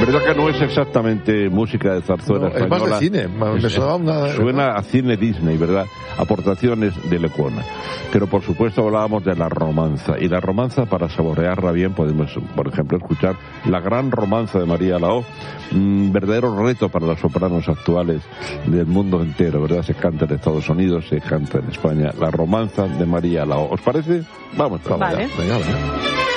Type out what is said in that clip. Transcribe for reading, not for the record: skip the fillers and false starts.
verdad que no es exactamente música de zarzuela española. Es más de cine. Suena a cine Disney, ¿verdad? Aportaciones de Lecuona. Pero por supuesto hablábamos de la romanza. Y la romanza, para saborearla bien, podemos, por ejemplo, escuchar la gran romanza de María Lao. Verdadero reto para las sopranos actuales del mundo entero, ¿verdad? Se canta en Estados Unidos, se canta en España. La romanza de María Lao. ¿Os parece? Vamos, vale. Venga.